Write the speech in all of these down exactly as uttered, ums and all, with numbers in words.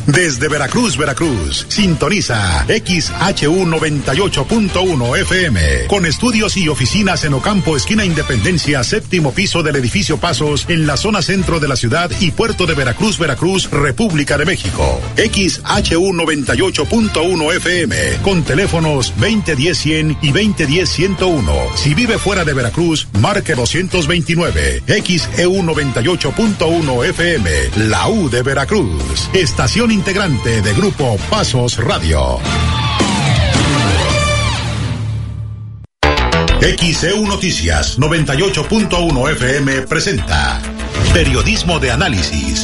Desde Veracruz, Veracruz, sintoniza X H U noventa y ocho punto uno F M, con estudios y oficinas en Ocampo, esquina Independencia, séptimo piso del edificio Pasos, en la zona centro de la ciudad y puerto de Veracruz, Veracruz, República de México. X H U noventa y ocho punto uno F M, con teléfonos veinte diez cien y veinte diez ciento uno. Si vive fuera de Veracruz, marque doscientos veintinueve. X E U noventa y ocho punto uno F M, la U de Veracruz. Estación integrante de Grupo Pasos Radio. X E U Noticias noventa y ocho punto uno F M presenta Periodismo de Análisis.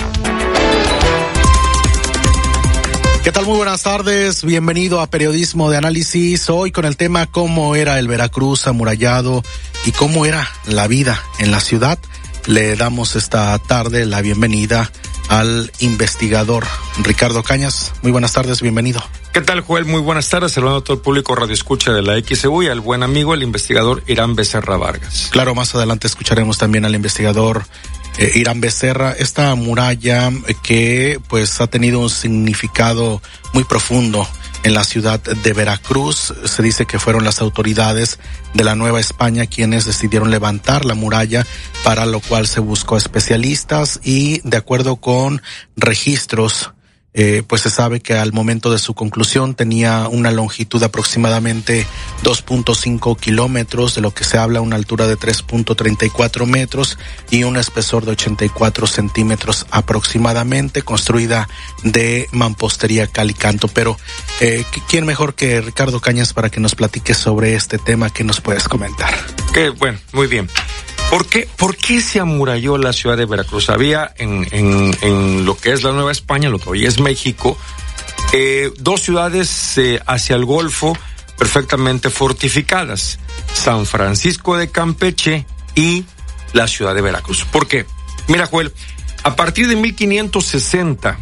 ¿Qué tal? Muy buenas tardes, bienvenido a Periodismo de Análisis, hoy con el tema cómo era el Veracruz amurallado y cómo era la vida en la ciudad. Le damos esta tarde la bienvenida al investigador Ricardo Cañas. Muy buenas tardes, bienvenido. ¿Qué tal, Joel? Muy buenas tardes, saludando a todo el público radio escucha de la X E U y al buen amigo, el investigador Irán Becerra Vargas. Claro, más adelante escucharemos también al investigador eh, Irán Becerra. Esta muralla eh, que pues ha tenido un significado muy profundo en la ciudad de Veracruz. Se dice que fueron las autoridades de la Nueva España quienes decidieron levantar la muralla, para lo cual se buscó especialistas y de acuerdo con registros, eh, pues se sabe que al momento de su conclusión tenía una longitud de aproximadamente dos punto cinco kilómetros, de lo que se habla una altura de tres punto treinta y cuatro metros y un espesor de ochenta y cuatro centímetros aproximadamente, construida de mampostería cal y canto. Pero eh, ¿quién mejor que Ricardo Cañas para que nos platique sobre este tema? ¿Qué nos puedes comentar? Eh, bueno, muy bien. ¿Por qué, ¿Por qué se amuralló la ciudad de Veracruz? Había en, en, en lo que es la Nueva España, lo que hoy es México, eh, dos ciudades eh, hacia el Golfo perfectamente fortificadas, San Francisco de Campeche y la ciudad de Veracruz. ¿Por qué? Mira, Joel, a partir de mil quinientos sesenta,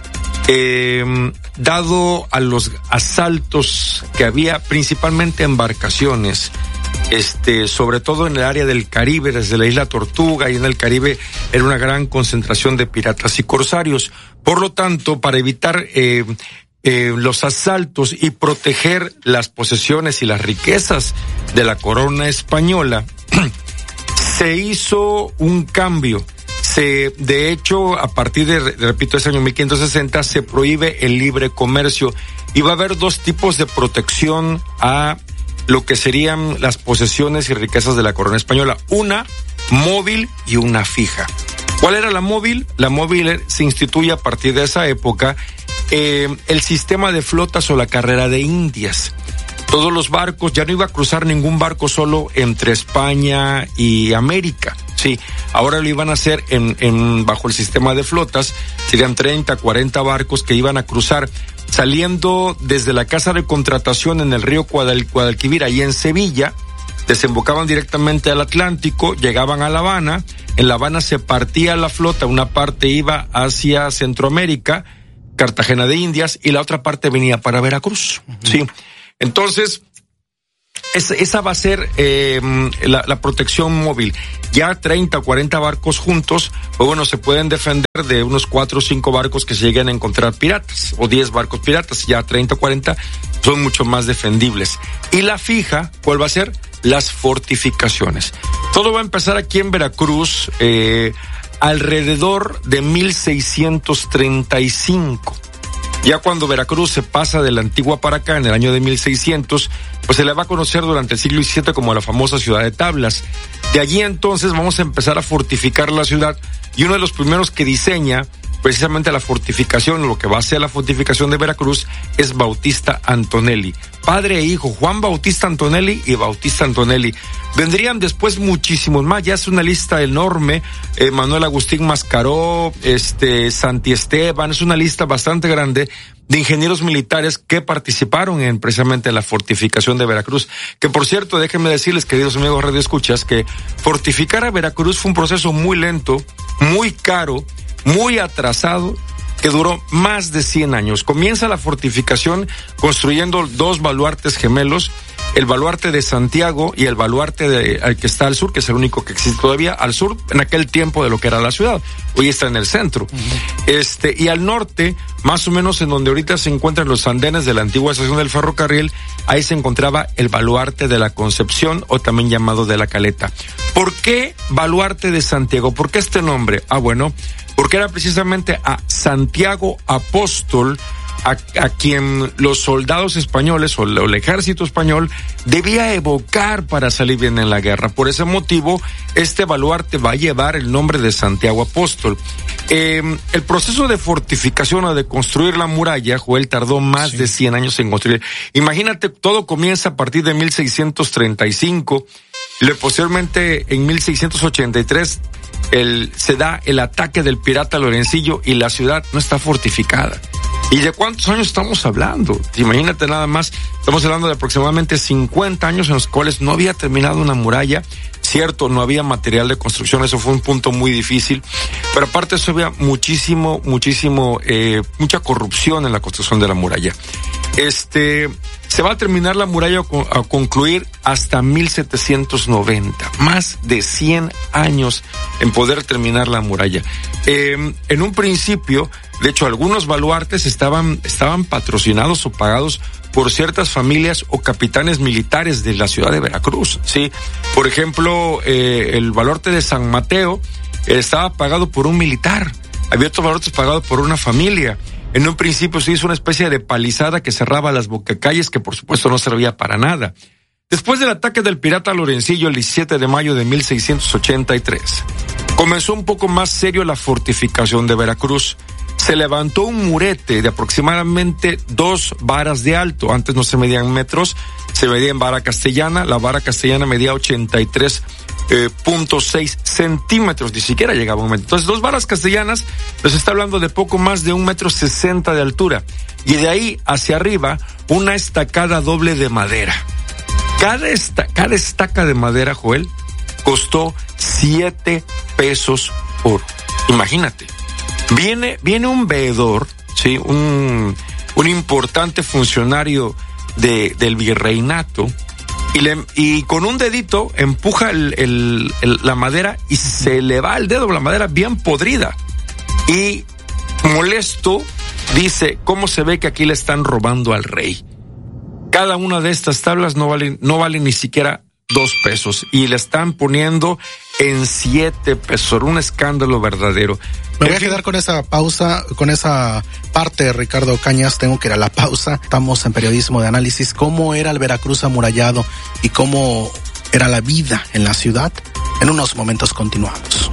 eh, dado a los asaltos que había principalmente embarcaciones, Este, sobre todo en el área del Caribe, desde la isla Tortuga y en el Caribe, era una gran concentración de piratas y corsarios. Por lo tanto, para evitar eh, eh, los asaltos y proteger las posesiones y las riquezas de la corona española, se hizo un cambio. Se, de hecho, a partir de, repito, ese año mil quinientos sesenta, se prohíbe el libre comercio y va a haber dos tipos de protección a lo que serían las posesiones y riquezas de la corona española, una móvil y una fija. ¿Cuál era la móvil? La móvil se instituye a partir de esa época eh, el sistema de flotas o la carrera de Indias. Todos los barcos, ya no iba a cruzar ningún barco solo entre España y América, sí, ahora lo iban a hacer en, en bajo el sistema de flotas, serían treinta, cuarenta barcos que iban a cruzar saliendo desde la casa de contratación en el río Guadal, Guadalquivir, ahí en Sevilla, desembocaban directamente al Atlántico, llegaban a La Habana, en La Habana se partía la flota, una parte iba hacia Centroamérica, Cartagena de Indias, y la otra parte venía para Veracruz, uh-huh. Sí. Entonces, esa, esa va a ser eh, la, la protección móvil. Ya treinta o cuarenta barcos juntos, pues bueno, se pueden defender de unos cuatro o cinco barcos que se lleguen a encontrar piratas, o diez barcos piratas. Ya treinta o cuarenta son mucho más defendibles. Y la fija, ¿cuál va a ser? Las fortificaciones. Todo va a empezar aquí en Veracruz eh, alrededor de mil seiscientos treinta y cinco. Ya cuando Veracruz se pasa de la antigua para acá, en el año de mil seiscientos, pues se le va a conocer durante el siglo diecisiete como la famosa ciudad de Tablas. De allí entonces vamos a empezar a fortificar la ciudad, y uno de los primeros que diseña precisamente la fortificación, lo que va a ser la fortificación de Veracruz, es Bautista Antonelli. Padre e hijo, Juan Bautista Antonelli y Bautista Antonelli. Vendrían después muchísimos más, ya es una lista enorme, eh, Manuel Agustín Mascaró, este, Santi Esteban, es una lista bastante grande de ingenieros militares que participaron en precisamente la fortificación de Veracruz. Que por cierto, déjenme decirles, queridos amigos radioescuchas, que fortificar a Veracruz fue un proceso muy lento, muy caro, muy atrasado, que duró más de cien años. Comienza la fortificación construyendo dos baluartes gemelos el baluarte de Santiago y el baluarte de, el que está al sur, que es el único que existe todavía, al sur en aquel tiempo de lo que era la ciudad. Hoy está en el centro. Uh-huh. Este, y al norte, más o menos en donde ahorita se encuentran los andenes de la antigua estación del ferrocarril, ahí se encontraba el baluarte de la Concepción, o también llamado de la Caleta. ¿Por qué baluarte de Santiago? ¿Por qué este nombre? Ah, bueno, porque era precisamente a Santiago Apóstol A, a quien los soldados españoles o el, o el ejército español debía evocar para salir bien en la guerra. Por ese motivo, este baluarte va a llevar el nombre de Santiago Apóstol. Eh, el proceso de fortificación o de construir la muralla, Joel, tardó más sí. de cien años en construir. Imagínate, todo comienza a partir de mil seiscientos treinta y cinco, y posteriormente en mil seiscientos ochenta y tres el, se da el ataque del pirata Lorencillo y la ciudad no está fortificada. ¿Y de cuántos años estamos hablando? Imagínate nada más, estamos hablando de aproximadamente cincuenta años en los cuales no había terminado una muralla. Cierto, no había material de construcción, eso fue un punto muy difícil, pero aparte de eso había muchísimo, muchísimo, eh, mucha corrupción en la construcción de la muralla. Este, se va a terminar la muralla a concluir hasta mil setecientos noventa, más de cien años en poder terminar la muralla. Eh, en un principio, de hecho, algunos baluartes estaban, estaban patrocinados o pagados por ciertas familias o capitanes militares de la ciudad de Veracruz, ¿sí? Por ejemplo, eh, el baluarte de San Mateo eh, estaba pagado por un militar. Había otros baluartes pagados por una familia. En un principio se hizo una especie de palizada que cerraba las bocacalles, que por supuesto no servía para nada. Después del ataque del pirata Lorencillo el diecisiete de mayo de mil seiscientos ochenta y tres, comenzó un poco más serio la fortificación de Veracruz. Se levantó un murete de aproximadamente dos varas de alto. Antes no se medían metros, se medía en vara castellana. La vara castellana medía ochenta y tres punto seis centímetros, ni siquiera llegaba a un metro. Entonces, dos varas castellanas, nos está hablando de poco más de un metro sesenta de altura. Y de ahí hacia arriba, una estacada doble de madera. Cada, esta, cada estaca de madera, Joel, costó siete pesos oro. Imagínate. Viene, viene un veedor, sí, un, un importante funcionario de, del virreinato, y le, y con un dedito empuja el, el, el, la madera y se le va el dedo, la madera bien podrida. Y molesto, dice, ¿cómo se ve que aquí le están robando al rey? Cada una de estas tablas no vale, no vale ni siquiera dos pesos y le están poniendo en siete pesos, un escándalo verdadero. Me voy a quedar con esa pausa, con esa parte, Ricardo Cañas, tengo que ir a la pausa. Estamos en Periodismo de Análisis. ¿Cómo era el Veracruz amurallado y cómo era la vida en la ciudad? En unos momentos continuamos.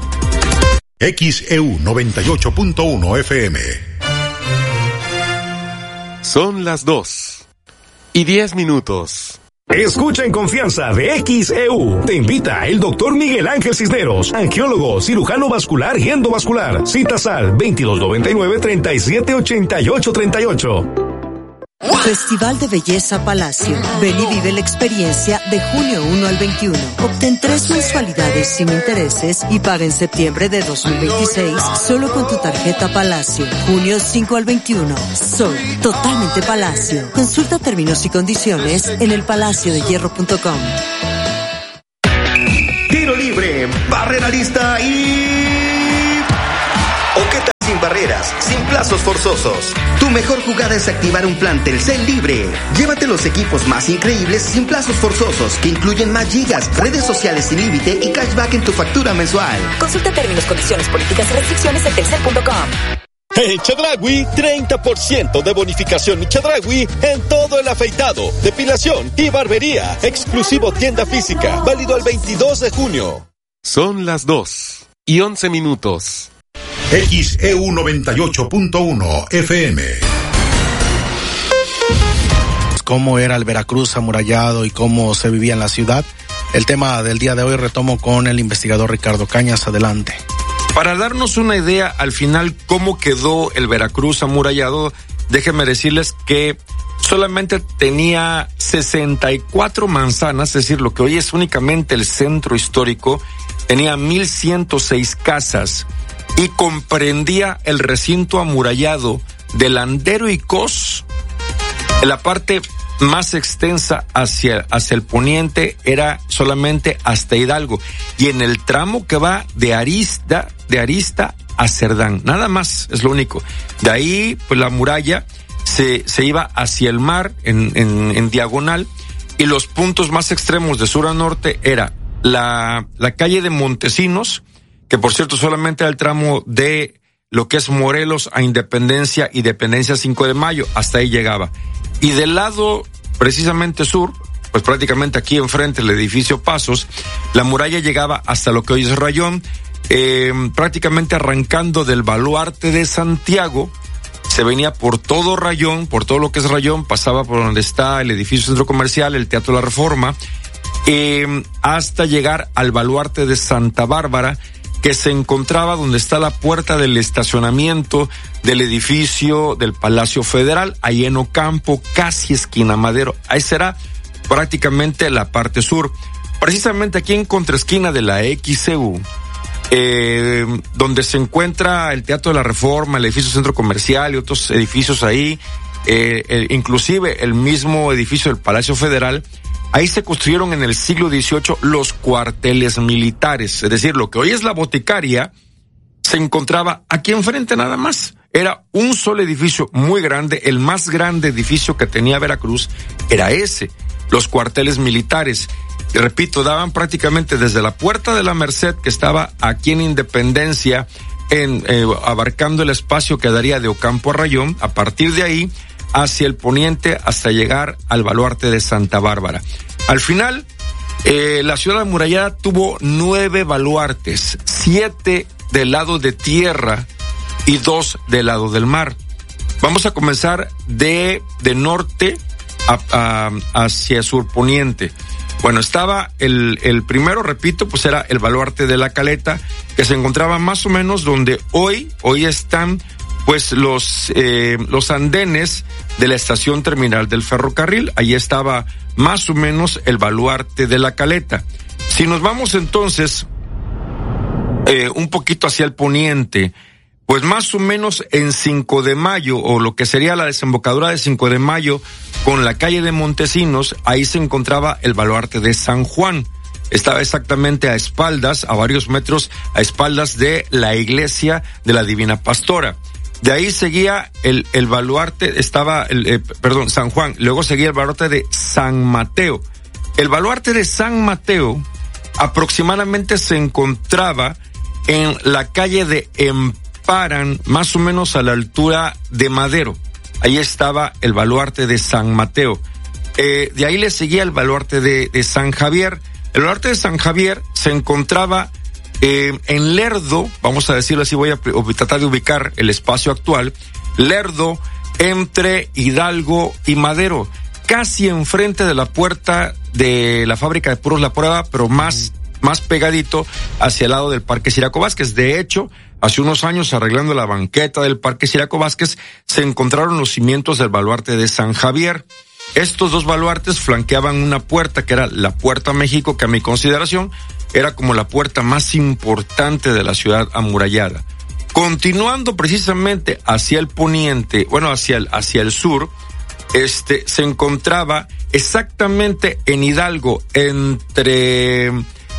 X E U noventa y ocho punto uno F M. Son las dos y diez minutos. Escucha en confianza de X E U. Te invita el doctor Miguel Ángel Cisneros, angiólogo, cirujano vascular y endovascular. Citas al veintidós noventa y nueve, treinta y siete ochenta y ocho treinta y ocho. Festival de Belleza Palacio. Ven y vive la experiencia de junio uno al veintiuno. Obtén tres mensualidades sin intereses y paga en septiembre de dos mil veintiséis solo con tu tarjeta Palacio. Junio cinco al veintiuno. Soy totalmente Palacio. Consulta términos y condiciones en el palacio de hierro punto com. Tiro libre, barrera lista y... ¿O qué tal sin barreras, sin plazos forzosos? Tu mejor jugada es activar un plan Telcel libre. Llévate los equipos más increíbles sin plazos forzosos, que incluyen más gigas, redes sociales sin límite y cashback en tu factura mensual. Consulta términos, condiciones, políticas y restricciones en telcel punto com. En Chedraui, treinta por ciento de bonificación en Chedraui en todo el afeitado, depilación y barbería. Exclusivo tienda física, válido el veintidós de junio. Son las dos y once minutos. X E U noventa y ocho punto uno F M. ¿Cómo era el Veracruz amurallado y cómo se vivía en la ciudad? El tema del día de hoy retomo con el investigador Ricardo Cañas. Adelante. Para darnos una idea al final cómo quedó el Veracruz amurallado, déjenme decirles que solamente tenía sesenta y cuatro manzanas, es decir, lo que hoy es únicamente el centro histórico, tenía mil ciento seis casas y comprendía el recinto amurallado de Landero y Cos, en la parte más extensa hacia, hacia el poniente era solamente hasta Hidalgo, y en el tramo que va de Arista, de Arista a Cerdán, nada más, es lo único. De ahí, pues la muralla se, se iba hacia el mar en, en, en diagonal, y los puntos más extremos de sur a norte era la, la calle de Montesinos, que por cierto solamente era el tramo de lo que es Morelos a Independencia y Dependencia cinco de mayo, hasta ahí llegaba. Y del lado precisamente sur, pues prácticamente aquí enfrente el edificio Pasos, la muralla llegaba hasta lo que hoy es Rayón, eh, prácticamente arrancando del baluarte de Santiago, se venía por todo Rayón, por todo lo que es Rayón, pasaba por donde está el edificio Centro Comercial, el Teatro La Reforma, eh, hasta llegar al baluarte de Santa Bárbara, que se encontraba donde está la puerta del estacionamiento del edificio del Palacio Federal, ahí en Ocampo, casi esquina Madero. Ahí será prácticamente la parte sur. Precisamente aquí en contraesquina de la X C U, eh, donde se encuentra el Teatro de la Reforma, el edificio Centro Comercial y otros edificios ahí, eh, el, inclusive el mismo edificio del Palacio Federal. Ahí se construyeron en el siglo dieciocho los cuarteles militares, es decir, lo que hoy es la boticaria se encontraba aquí enfrente nada más. Era un solo edificio muy grande, el más grande edificio que tenía Veracruz era ese, los cuarteles militares. Y repito, daban prácticamente desde la Puerta de la Merced, que estaba aquí en Independencia, en eh, abarcando el espacio que daría de Ocampo a Rayón, a partir de ahí hacia el poniente hasta llegar al baluarte de Santa Bárbara. Al final, eh, la ciudad amurallada tuvo nueve baluartes, siete del lado de tierra y dos del lado del mar. Vamos a comenzar de, de norte a, a, hacia surponiente. Bueno, estaba el, el primero, repito, pues era el baluarte de la Caleta, que se encontraba más o menos donde hoy, hoy están pues los eh, los andenes de la estación terminal del ferrocarril. Allí estaba más o menos el baluarte de la Caleta. Si nos vamos entonces eh, un poquito hacia el poniente, pues más o menos en cinco de mayo, o lo que sería la desembocadura de cinco de mayo, con la calle de Montesinos, ahí se encontraba el baluarte de San Juan. Estaba exactamente a espaldas, a varios metros a espaldas de la iglesia de la Divina Pastora. De ahí seguía el, el baluarte, estaba, el, eh, perdón, San Juan, luego seguía el baluarte de San Mateo. El baluarte de San Mateo aproximadamente se encontraba en la calle de Emparan, más o menos a la altura de Madero. Ahí estaba el baluarte de San Mateo. Eh, de ahí le seguía el baluarte de, de San Javier. El baluarte de San Javier se encontraba Eh, en Lerdo, vamos a decirlo así, voy a tratar de ubicar el espacio actual, Lerdo entre Hidalgo y Madero, casi enfrente de la puerta de la fábrica de puros La Prueba, pero más, más pegadito hacia el lado del Parque Ciriaco Vázquez. De hecho, hace unos años, arreglando la banqueta del Parque Ciriaco Vázquez, se encontraron los cimientos del baluarte de San Javier. Estos dos baluartes flanqueaban una puerta que era la Puerta México, que a mi consideración era como la puerta más importante de la ciudad amurallada. Continuando precisamente hacia el poniente, bueno, hacia el, hacia el sur, este, se encontraba exactamente en Hidalgo, entre,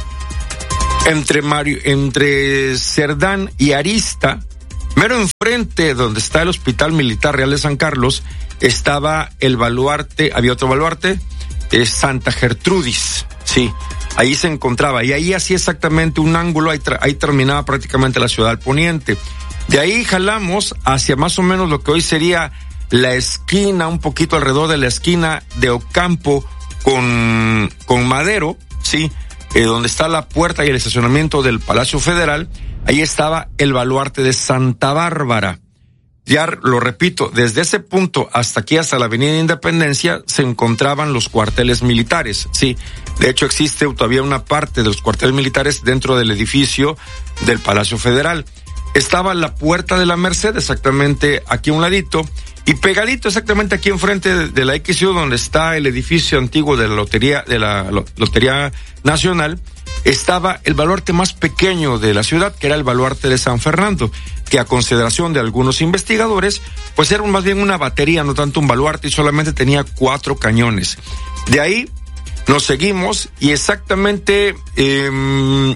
entre Mario, entre Cerdán y Arista, mero enfrente donde está el Hospital Militar Real de San Carlos, estaba el baluarte, había otro baluarte, eh, Santa Gertrudis, sí. Ahí se encontraba, y ahí hacía exactamente un ángulo, ahí, tra- ahí terminaba prácticamente la ciudad al poniente. De ahí jalamos hacia más o menos lo que hoy sería la esquina, un poquito alrededor de la esquina de Ocampo con, con Madero, sí, eh, donde está la puerta y el estacionamiento del Palacio Federal. Ahí estaba el baluarte de Santa Bárbara. Ya lo repito, desde ese punto hasta aquí, hasta la Avenida Independencia, se encontraban los cuarteles militares, sí. De hecho, existe todavía una parte de los cuarteles militares dentro del edificio del Palacio Federal. Estaba la Puerta de la Merced, exactamente aquí a un ladito, y pegadito exactamente aquí enfrente de, de la X C U, donde está el edificio antiguo de la Lotería, de la Lotería Nacional, estaba el baluarte más pequeño de la ciudad, que era el baluarte de San Fernando, que a consideración de algunos investigadores, pues era más bien una batería, no tanto un baluarte, y solamente tenía cuatro cañones. De ahí nos seguimos y exactamente eh,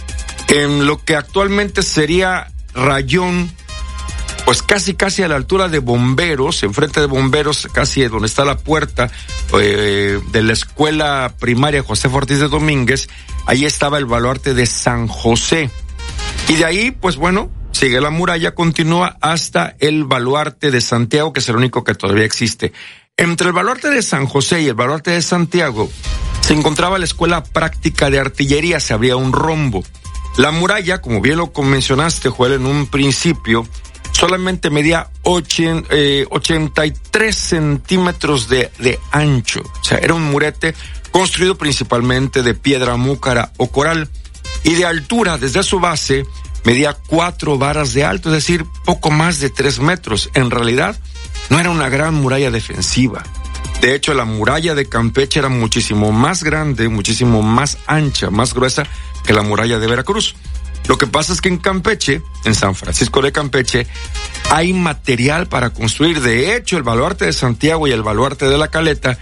en lo que actualmente sería Rayón, pues casi casi a la altura de Bomberos, enfrente de Bomberos, casi donde está la puerta eh, de la escuela primaria José Ortiz de Domínguez, ahí estaba el baluarte de San José. Y de ahí, pues bueno, sigue la muralla, continúa hasta el baluarte de Santiago, que es el único que todavía existe. Entre el baluarte de San José y el baluarte de Santiago se encontraba la escuela práctica de artillería, se abría un rombo. La muralla, como bien lo mencionaste, Joel, en un principio, solamente medía ochen, eh, ochenta y tres centímetros de, de ancho. O sea, era un murete construido principalmente de piedra múcara o coral. Y de altura, desde su base, medía cuatro varas de alto, es decir, poco más de tres metros. En realidad, no era una gran muralla defensiva. De hecho, la muralla de Campeche era muchísimo más grande, muchísimo más ancha, más gruesa que la muralla de Veracruz. Lo que pasa es que en Campeche, en San Francisco de Campeche, hay material para construir. De hecho, el baluarte de Santiago y el baluarte de La Caleta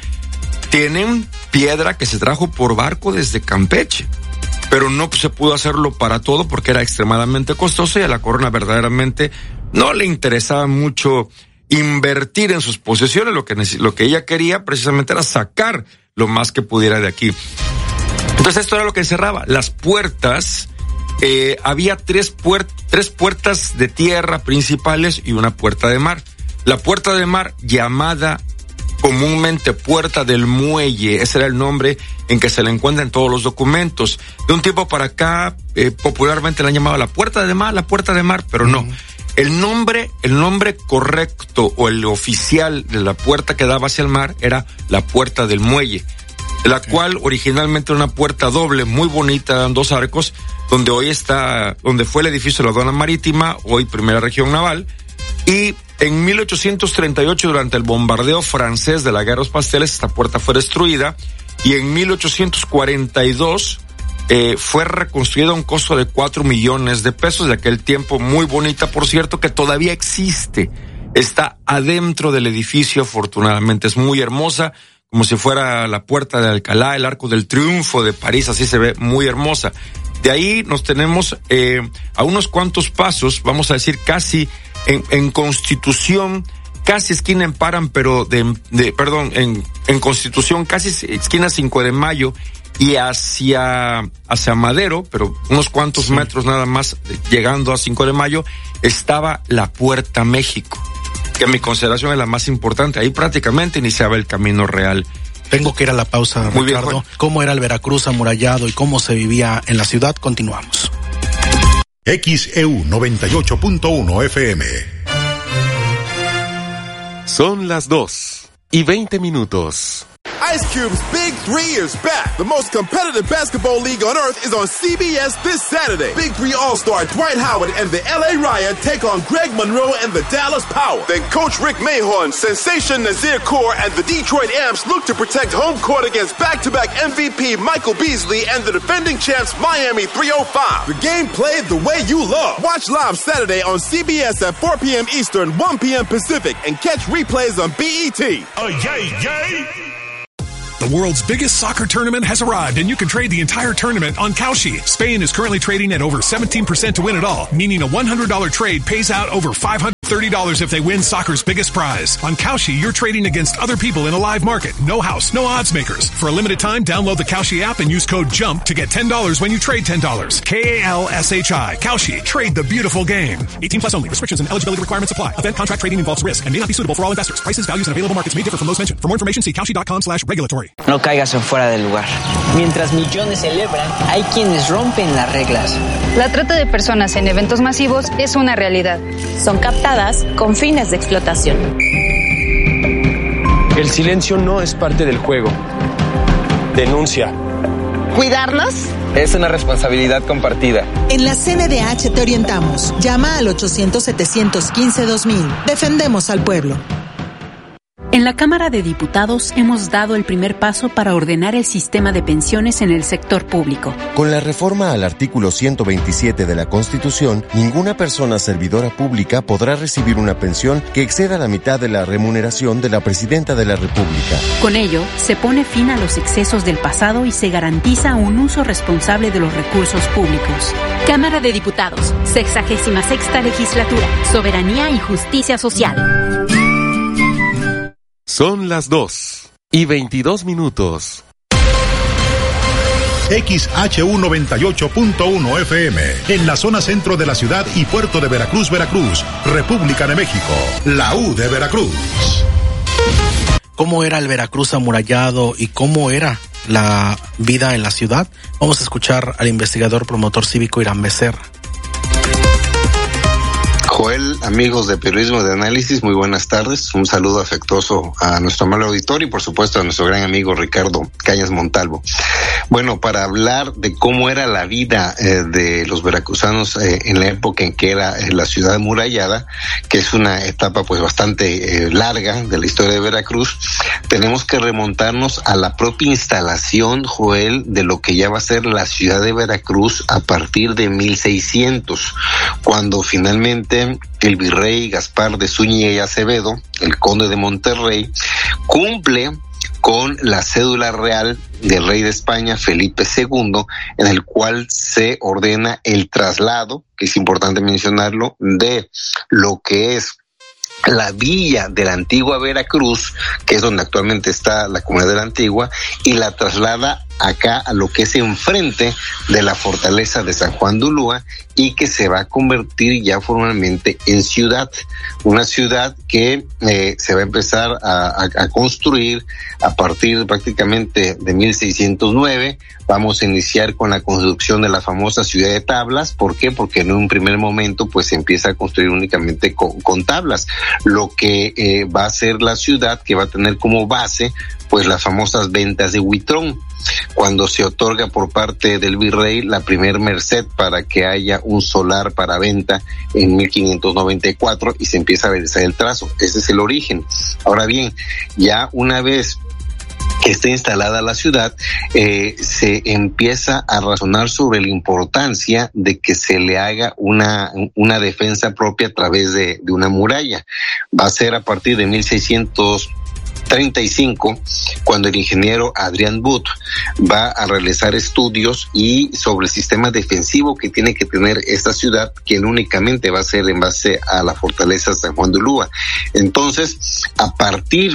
tienen piedra que se trajo por barco desde Campeche. Pero no se pudo hacerlo para todo porque era extremadamente costoso y a la corona verdaderamente no le interesaba mucho invertir en sus posesiones. Lo que, lo que ella quería precisamente era sacar lo más que pudiera de aquí. Entonces esto era lo que cerraba. Las puertas... Eh, había tres, puert- tres puertas de tierra principales y una puerta de mar. La puerta de mar, llamada comúnmente Puerta del Muelle, ese era el nombre en que se le encuentra en todos los documentos. De un tiempo para acá, eh, popularmente la han llamado la Puerta de Mar, la Puerta de Mar, pero no. El nombre, el nombre correcto o el oficial de la puerta que daba hacia el mar era la Puerta del Muelle, la okay. cual originalmente era una puerta doble, muy bonita, en dos arcos, donde hoy está, donde fue el edificio de la aduana marítima, hoy Primera Región Naval, y en mil ochocientos treinta y ocho, durante el bombardeo francés de la Guerra de los Pasteles, esta puerta fue destruida, y en mil ochocientos cuarenta y dos eh, fue reconstruida a un costo de cuatro millones de pesos, de aquel tiempo, muy bonita, por cierto, que todavía existe, está adentro del edificio, afortunadamente, es muy hermosa, como si fuera la Puerta de Alcalá, el Arco del Triunfo de París, así se ve, muy hermosa. De ahí nos tenemos eh, a unos cuantos pasos, vamos a decir casi en, en Constitución, casi esquina en Paran, pero de, de perdón, en, en Constitución, casi esquina cinco de mayo y hacia, hacia Madero, pero unos cuantos sí. metros nada más, llegando a cinco de mayo, estaba la Puerta México, que en mi consideración es la más importante. Ahí prácticamente iniciaba el camino real. Tengo que ir a la pausa, Muy Ricardo. Bien, ¿cómo era el Veracruz amurallado y cómo se vivía en la ciudad? Continuamos. X E U noventa y ocho punto uno F M. Son las dos y veinte minutos. Ice Cube's Big Three is back. The most competitive basketball league on earth is on C B S this Saturday. Big Three All-Star Dwight Howard and the L A Riot take on Greg Monroe and the Dallas Power. Then Coach Rick Mahorn, Sensation Nazir Kaur, and the Detroit Amps look to protect home court against back-to-back M V P Michael Beasley and the defending champs Miami three oh five. The game played the way you love. Watch live Saturday on C B S at four p.m. Eastern, one p.m. Pacific, and catch replays on B E T. Oh, yay, yay! The world's biggest soccer tournament has arrived, and you can trade the entire tournament on Kalshi. Spain is currently trading at over seventeen percent to win it all, meaning a one hundred dollars trade pays out over five hundred thirty dollars if they win soccer's biggest prize. On Kalshi, you're trading against other people in a live market. No house, no odds makers. For a limited time, download the Kalshi app and use code JUMP to get ten dollars when you trade ten dollars. K A L S H I. Kalshi. Trade the beautiful game. eighteen plus only. Restrictions and eligibility requirements apply. Event contract trading involves risk and may not be suitable for all investors. Prices, values, and available markets may differ from those mentioned. For more information, see kalshi.com slash regulatory. No caigas en fuera del lugar. Mientras millones celebran, hay quienes rompen las reglas. La trata de personas en eventos masivos es una realidad. Son captadas con fines de explotación. El silencio no es parte del juego. Denuncia. ¿Cuidarnos? Es una responsabilidad compartida. En la C N D H te orientamos. Llama al ochocientos, setecientos quince, dos mil. Defendemos al pueblo. En la Cámara de Diputados hemos dado el primer paso para ordenar el sistema de pensiones en el sector público. Con la reforma al artículo ciento veintisiete de la Constitución, ninguna persona servidora pública podrá recibir una pensión que exceda la mitad de la remuneración de la Presidenta de la República. Con ello, se pone fin a los excesos del pasado y se garantiza un uso responsable de los recursos públicos. Cámara de Diputados, sexagésima sexta legislatura, Soberanía y Justicia Social. Son las dos y veintidós minutos. X H U noventa y ocho punto uno F M, en la zona centro de la ciudad y puerto de Veracruz, Veracruz, República de México, la U de Veracruz. ¿Cómo era el Veracruz amurallado y cómo era la vida en la ciudad? Vamos a escuchar al investigador promotor cívico Irán Becerra. Joel, amigos de Periodismo de Análisis, muy buenas tardes. Un saludo afectuoso a nuestro amable auditorio y por supuesto a nuestro gran amigo Ricardo Cañas Montalvo. Bueno, para hablar de cómo era la vida eh, de los veracruzanos eh, en la época en que era eh, la ciudad amurallada, que es una etapa pues bastante eh, larga de la historia de Veracruz, tenemos que remontarnos a la propia instalación, Joel, de lo que ya va a ser la ciudad de Veracruz a partir de mil seiscientos, cuando finalmente el virrey Gaspar de Zúñiga y Acevedo, el conde de Monterrey, cumple con la cédula real del rey de España, Felipe segundo, en el cual se ordena el traslado, que es importante mencionarlo, de lo que es la villa de la antigua Veracruz, que es donde actualmente está la comunidad de la antigua, y la traslada acá a lo que es enfrente de la fortaleza de San Juan de Ulúa y que se va a convertir ya formalmente en ciudad, una ciudad que eh, se va a empezar a, a, a construir a partir prácticamente de mil seiscientos nueve. Vamos a iniciar con la construcción de la famosa ciudad de tablas. ¿Por qué? Porque en un primer momento pues se empieza a construir únicamente con, con tablas, lo que eh, va a ser la ciudad que va a tener como base pues las famosas ventas de Huitrón, cuando se otorga por parte del virrey la primer merced para que haya un solar para venta en mil quinientos noventa y cuatro y se empieza a realizar el trazo. Ese es el origen. Ahora bien, ya una vez que esté instalada la ciudad, eh, se empieza a razonar sobre la importancia de que se le haga una, una defensa propia a través de, de una muralla. Va a ser a partir de mil seiscientos treinta y cinco, cuando el ingeniero Adrián Butt va a realizar estudios y sobre el sistema defensivo que tiene que tener esta ciudad, que únicamente va a ser en base a la fortaleza San Juan de Ulúa. Entonces, a partir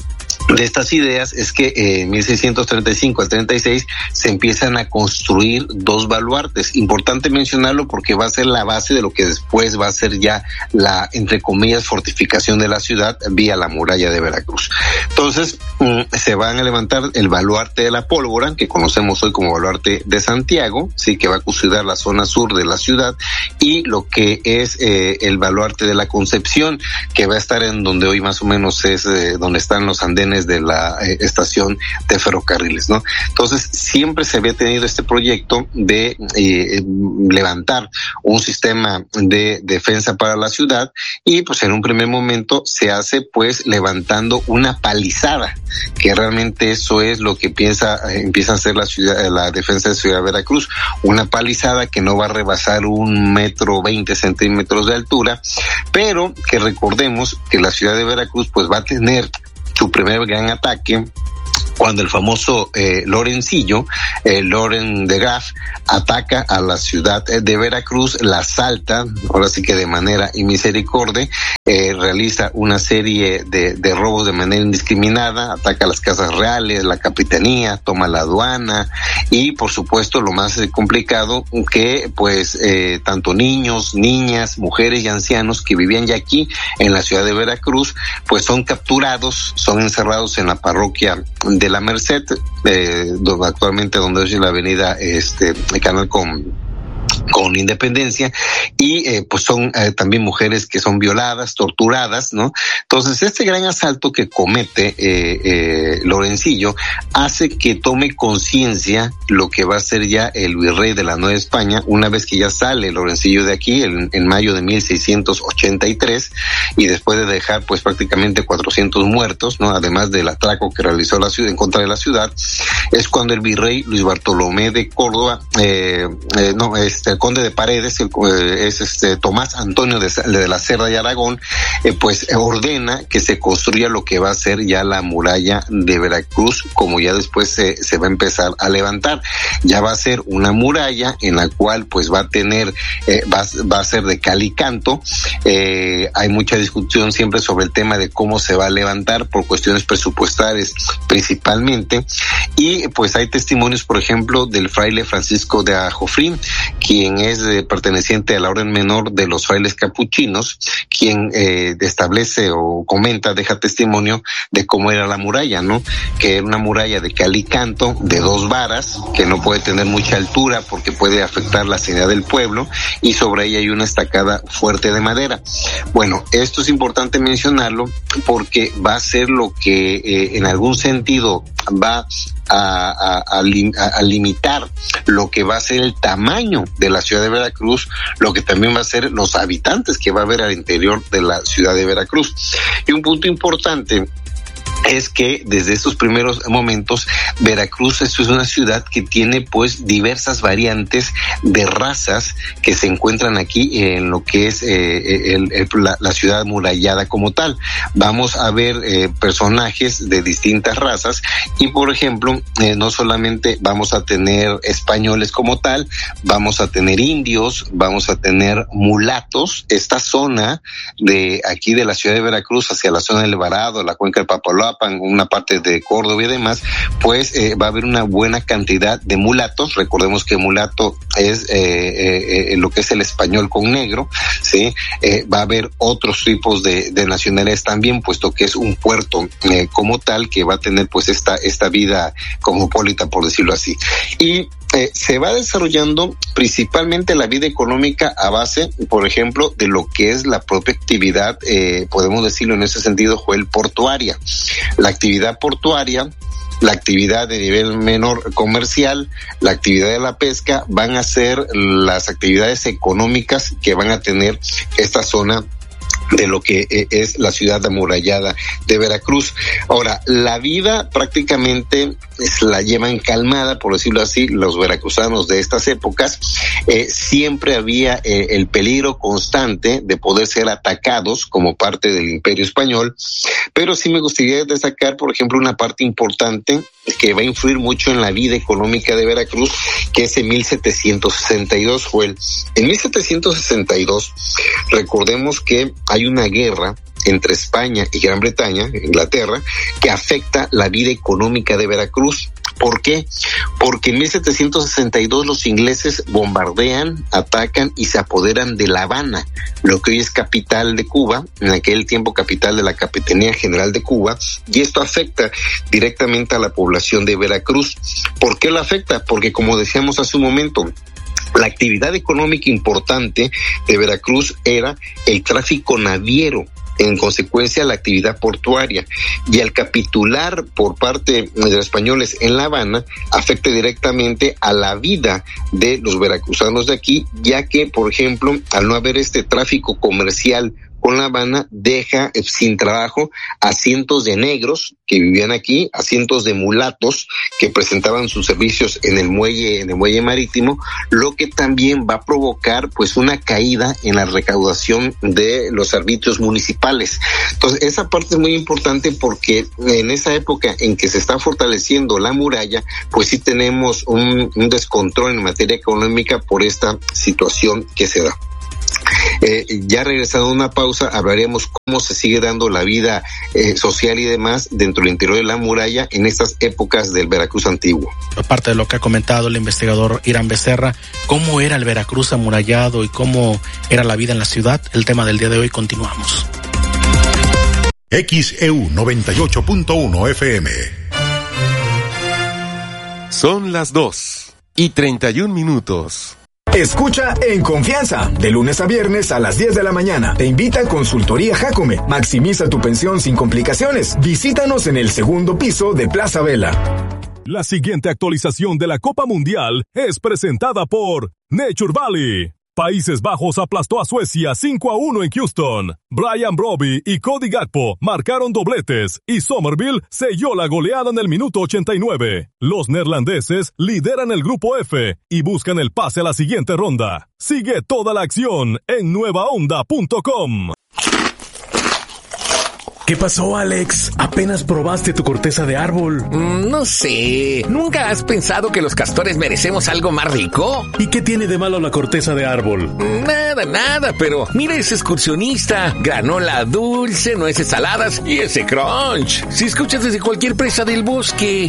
de estas ideas es que en eh, mil seiscientos treinta y cinco al treinta y seis se empiezan a construir dos baluartes. Importante mencionarlo porque va a ser la base de lo que después va a ser ya la, entre comillas, fortificación de la ciudad vía la muralla de Veracruz. Entonces, mm, se van a levantar el baluarte de la Pólvora, que conocemos hoy como baluarte de Santiago, sí, que va a custodiar la zona sur de la ciudad, y lo que es eh, el baluarte de la Concepción, que va a estar en donde hoy más o menos es eh, donde están los andenes de la eh, estación de ferrocarriles, ¿no? Entonces, siempre se había tenido este proyecto de eh, levantar un sistema de defensa para la ciudad y pues en un primer momento se hace pues levantando una palizada, que realmente eso es lo que piensa, eh, empieza a hacer la ciudad, la defensa de Ciudad de Veracruz, una palizada que no va a rebasar un metro veinte centímetros de altura, pero que recordemos que la ciudad de Veracruz pues va a tener su primer gran ataque cuando el famoso eh, Lorencillo, eh, Loren de Graff, ataca a la ciudad de Veracruz, la asalta, ahora sí que de manera inmisericordia, eh, realiza una serie de, de robos de manera indiscriminada, ataca las casas reales, la capitanía, toma la aduana y por supuesto lo más complicado que pues eh, tanto niños, niñas, mujeres y ancianos que vivían ya aquí en la ciudad de Veracruz pues son capturados, son encerrados en la parroquia de la Merced, eh, donde actualmente donde es la avenida este el canal con con independencia, y eh, pues son eh, también mujeres que son violadas, torturadas, ¿no? Entonces este gran asalto que comete eh, eh, Lorencillo hace que tome conciencia lo que va a ser ya el virrey de la Nueva España, una vez que ya sale Lorencillo de aquí en, en mayo de mil seiscientos ochenta y tres, y después de dejar pues prácticamente cuatrocientos muertos, ¿no? Además del atraco que realizó la ciudad en contra de la ciudad, es cuando el virrey Luis Bartolomé de Córdoba, eh, eh, no, este, el conde de Paredes, el, eh, es este Tomás Antonio de, de la Cerda y Aragón, eh, pues eh, ordena que se construya lo que va a ser ya la muralla de Veracruz, como ya después se, se va a empezar a levantar. Ya va a ser una muralla en la cual pues va a tener, eh, va, va a ser de cal y canto. Eh, hay mucha discusión siempre sobre el tema de cómo se va a levantar por cuestiones presupuestarias principalmente, y pues hay testimonios, por ejemplo, del fraile Francisco de Ajofrín, quien es eh, perteneciente a la orden menor de los frailes capuchinos, quien eh, establece o comenta, deja testimonio de cómo era la muralla, ¿no? Que era una muralla de cal y canto, de dos varas, que no puede tener mucha altura porque puede afectar la seguridad del pueblo, y sobre ella hay una estacada fuerte de madera. Bueno, esto es importante mencionarlo porque va a ser lo que eh, en algún sentido va A, a, a, a limitar lo que va a ser el tamaño de la ciudad de Veracruz, lo que también va a ser los habitantes que va a haber al interior de la ciudad de Veracruz. Y un punto importante es que desde estos primeros momentos Veracruz es una ciudad que tiene pues diversas variantes de razas que se encuentran aquí en lo que es eh, el, el, la, la ciudad amurallada como tal. Vamos a ver eh, personajes de distintas razas, y por ejemplo eh, no solamente vamos a tener españoles como tal, vamos a tener indios, vamos a tener mulatos. Esta zona de aquí de la ciudad de Veracruz hacia la zona del Alvarado, la cuenca del Papaloapan, una parte de Córdoba y demás, pues eh, va a haber una buena cantidad de mulatos. Recordemos que mulato es eh, eh, lo que es el español con negro, ¿sí? Eh, va a haber otros tipos de, de nacionalidades también, puesto que es un puerto eh, como tal que va a tener pues esta, esta vida cosmopolita, por decirlo así. Y Eh, se va desarrollando principalmente la vida económica a base, por ejemplo, de lo que es la propia actividad, eh, podemos decirlo en ese sentido, Joel, portuaria. La actividad portuaria, la actividad de nivel menor comercial, la actividad de la pesca, van a ser las actividades económicas que van a tener esta zona de lo que es la ciudad amurallada de Veracruz. Ahora, la vida prácticamente la llevan calmada, por decirlo así, los veracruzanos de estas épocas. Eh, siempre había eh, el peligro constante de poder ser atacados como parte del Imperio Español, pero sí me gustaría destacar, por ejemplo, una parte importante que va a influir mucho en la vida económica de Veracruz, que es en mil setecientos sesenta y dos, Joel. En mil setecientos sesenta y dos, recordemos que hay una guerra entre España y Gran Bretaña, Inglaterra, que afecta la vida económica de Veracruz. ¿Por qué? Porque en mil setecientos sesenta y dos los ingleses bombardean, atacan y se apoderan de La Habana, lo que hoy es capital de Cuba, en aquel tiempo capital de la Capitanía General de Cuba, y esto afecta directamente a la población de Veracruz. ¿Por qué la afecta? Porque, como decíamos hace un momento, la actividad económica importante de Veracruz era el tráfico naviero, en consecuencia la actividad portuaria, y al capitular por parte de los españoles en La Habana afecta directamente a la vida de los veracruzanos de aquí, ya que, por ejemplo, al no haber este tráfico comercial con La Habana, deja sin trabajo a cientos de negros que vivían aquí, a cientos de mulatos que presentaban sus servicios en el muelle, en el muelle marítimo, lo que también va a provocar pues una caída en la recaudación de los arbitrios municipales. Entonces, esa parte es muy importante porque en esa época en que se está fortaleciendo la muralla, pues sí tenemos un, un descontrol en materia económica por esta situación que se da. Eh, ya regresando a una pausa, hablaremos cómo se sigue dando la vida eh, social y demás dentro del interior de la muralla en estas épocas del Veracruz antiguo. Aparte de lo que ha comentado el investigador Irán Becerra, ¿cómo era el Veracruz amurallado y cómo era la vida en la ciudad? El tema del día de hoy, continuamos. X E U noventa y ocho punto uno F M. Son las dos y treinta y un minutos. Escucha En Confianza, de lunes a viernes a las diez de la mañana. Te invita a Consultoría Jacome. Maximiza tu pensión sin complicaciones. Visítanos en el segundo piso de Plaza Vela. La siguiente actualización de la Copa Mundial es presentada por Nature Valley. Países Bajos aplastó a Suecia cinco a uno en Houston. Brian Brobby y Cody Gakpo marcaron dobletes y Somerville selló la goleada en el minuto ochenta y nueve. Los neerlandeses lideran el grupo F y buscan el pase a la siguiente ronda. Sigue toda la acción en nueva onda punto com. ¿Qué pasó, Alex? ¿Apenas probaste tu corteza de árbol? Mm, no sé. ¿Nunca has pensado que los castores merecemos algo más rico? ¿Y qué tiene de malo la corteza de árbol? Nada, nada, pero mira ese excursionista. Granola dulce, nueces saladas y ese crunch. Si escuchas desde cualquier presa del bosque.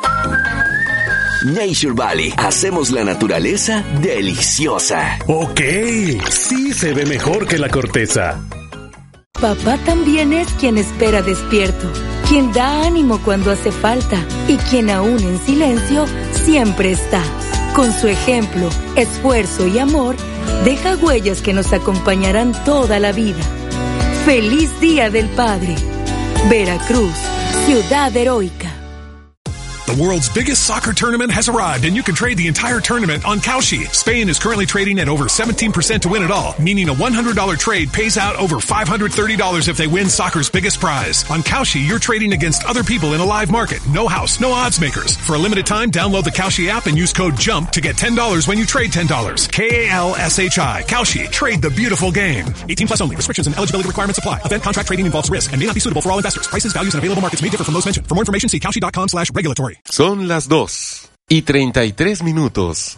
Nature Valley. Hacemos la naturaleza deliciosa. Ok, sí se ve mejor que la corteza. Papá también es quien espera despierto, quien da ánimo cuando hace falta y quien aún en silencio siempre está. Con su ejemplo, esfuerzo y amor, deja huellas que nos acompañarán toda la vida. ¡Feliz Día del Padre! Veracruz, ciudad heroica. The world's biggest soccer tournament has arrived, and you can trade the entire tournament on Kalshi. Spain is currently trading at over seventeen percent to win it all, meaning a one hundred dollars trade pays out over five hundred thirty dollars if they win soccer's biggest prize. On Kalshi, you're trading against other people in a live market. No house, no odds makers. For a limited time, download the Kalshi app and use code JUMP to get ten dollars when you trade ten dollars. K A L S H I. Kalshi. Trade the beautiful game. eighteen plus only. Restrictions and eligibility requirements apply. Event contract trading involves risk and may not be suitable for all investors. Prices, values, and available markets may differ from those mentioned. For more information, see kalshi dot com slash regulatory. Son las dos y treinta y tres minutos.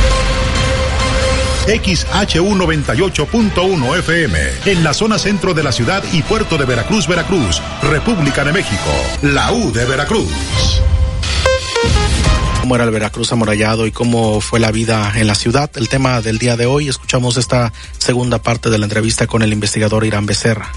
X H U noventa y ocho punto uno F M, en la zona centro de la ciudad y puerto de Veracruz, Veracruz, República de México, la U de Veracruz. ¿Cómo era el Veracruz amurallado y cómo fue la vida en la ciudad? El tema del día de hoy. Escuchamos esta segunda parte de la entrevista con el investigador Irán Becerra.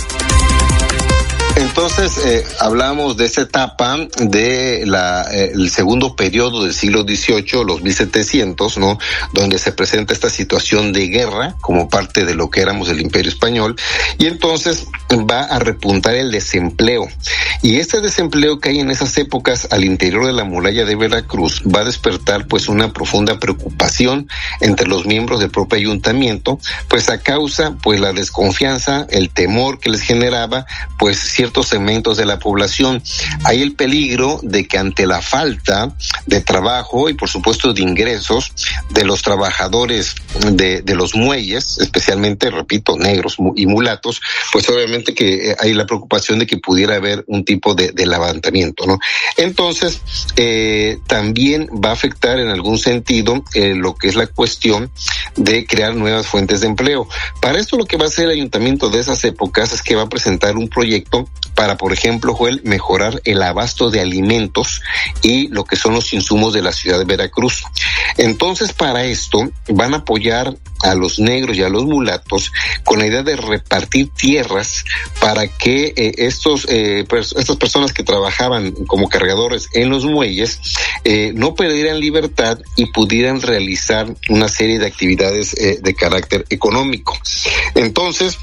Entonces, eh, hablamos de esa etapa de la, eh, el segundo periodo del siglo dieciocho, los mil setecientos, ¿no? Donde se presenta esta situación de guerra como parte de lo que éramos el Imperio Español, y entonces va a repuntar el desempleo. Y este desempleo que hay en esas épocas al interior de la muralla de Veracruz va a despertar pues una profunda preocupación entre los miembros del propio ayuntamiento, pues a causa pues la desconfianza, el temor que les generaba pues ciertos segmentos de la población. Hay el peligro de que ante la falta de trabajo y por supuesto de ingresos de los trabajadores de, de los muelles, especialmente, repito, negros y mulatos, pues obviamente que hay la preocupación de que pudiera haber un tipo de, de levantamiento, ¿no? Entonces, eh, también va a afectar en algún sentido eh, lo que es la cuestión de crear nuevas fuentes de empleo. Para esto lo que va a hacer el ayuntamiento de esas épocas es que va a presentar un proyecto para, por ejemplo, Joel, mejorar el abasto de alimentos y lo que son los insumos de la ciudad de Veracruz. Entonces, para esto van a apoyar a los negros y a los mulatos con la idea de repartir tierras para que eh, estos eh, pers- estas personas que trabajaban como cargadores en los muelles eh, no perdieran libertad y pudieran realizar una serie de actividades eh, de carácter económico. Entonces,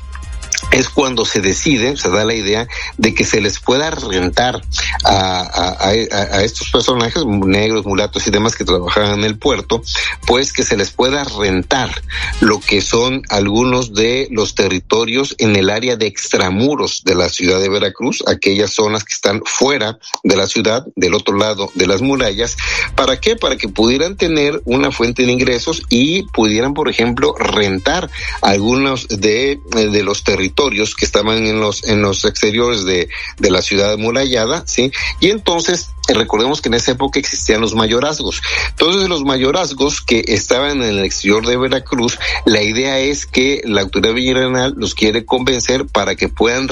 es cuando se decide, se da la idea de que se les pueda rentar a, a, a, a estos personajes, negros, mulatos y demás que trabajaban en el puerto, pues que se les pueda rentar lo que son algunos de los territorios en el área de extramuros de la ciudad de Veracruz, aquellas zonas que están fuera de la ciudad, del otro lado de las murallas. ¿Para qué? Para que pudieran tener una fuente de ingresos y pudieran, por ejemplo, rentar algunos de, de los territorios que estaban en los en los exteriores de, de la ciudad amurallada, ¿sí? Y entonces recordemos que en esa época existían los mayorazgos. Entonces, los mayorazgos que estaban en el exterior de Veracruz, la idea es que la autoridad villarreal los quiere convencer para que puedan